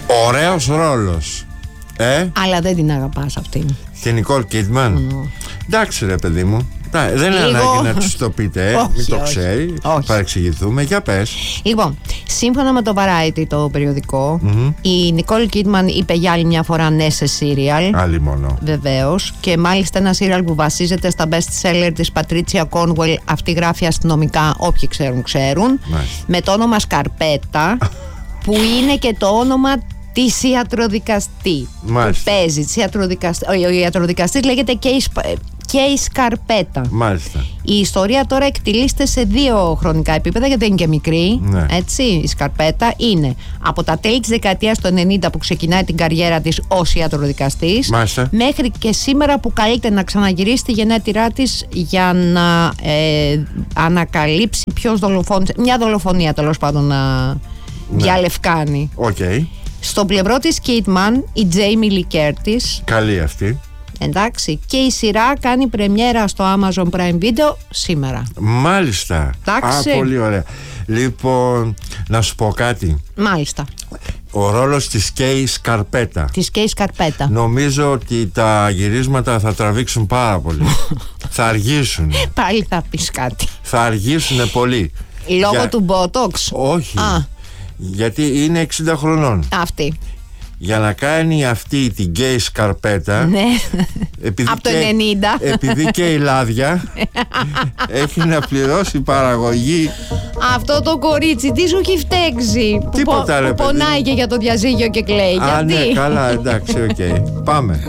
Ωραίος ρόλος. Αλλά δεν την αγαπάς αυτήν. Και Νικόλ Κίτμαν. Εντάξει ρε παιδί μου. Δεν είναι ανάγκη να τους το πείτε, μην το ξέρει. Παρεξηγηθούμε, για πες. Λοιπόν, σύμφωνα με το Variety, το περιοδικό, η Νικόλ Κίτμαν είπε για άλλη μια φορά ναι σε σύριαλ. Άλλη μόνο. Βεβαίως. Και μάλιστα ένα σύριαλ που βασίζεται στα best seller της Πατρίτσια Κόνουελ. Αυτή γράφει αστυνομικά, όποιοι ξέρουν. Με το όνομα Σκαρπέτα, που είναι και το όνομα της ιατροδικαστή. Που παίζει. Ο ιατροδικαστής λέγεται και η Σκαρπέτα. Μάλιστα. Η ιστορία τώρα εκτιλήσεται σε 2 χρονικά επίπεδα, γιατί δεν είναι και μικρή. Ναι. Έτσι, η Σκαρπέτα είναι από τα τέλη της δεκαετίας του 90 που ξεκινάει την καριέρα της ως ιατροδικαστής, μέχρι και σήμερα που καλείται να ξαναγυρίσει τη γενέτειρά της για να ανακαλύψει ποιος δολοφόνησε. Μια δολοφονία τέλος πάντων να διαλευκάνει. Στο πλευρό της Κίτμαν, η Τζέιμι Λι Κέρτις. Καλή αυτή. Εντάξει, και η σειρά κάνει πρεμιέρα στο Amazon Prime Video σήμερα. Μάλιστα. Εντάξει. Πολύ ωραία. Λοιπόν, να σου πω κάτι. Μάλιστα. Ο ρόλος της Κέι Σκαρπέτα. Της Κέι Σκαρπέτα. Νομίζω ότι τα γυρίσματα θα τραβήξουν πάρα πολύ. Θα αργήσουν. Πάλι θα πεις κάτι. Θα αργήσουν πολύ. Λόγω του Botox. Όχι. Γιατί είναι 60 χρονών. Αυτή. Για να κάνει αυτή την Κέι Σκαρπέτα, ναι. Από το 90. Επειδή και η λάδια έχει να πληρώσει παραγωγή. Αυτό το κορίτσι τι σου έχει φταίξει? Τίποτα, που πονάει και για το διαζύγιο και κλαίει? Ναι, καλά, εντάξει, οκ. Πάμε.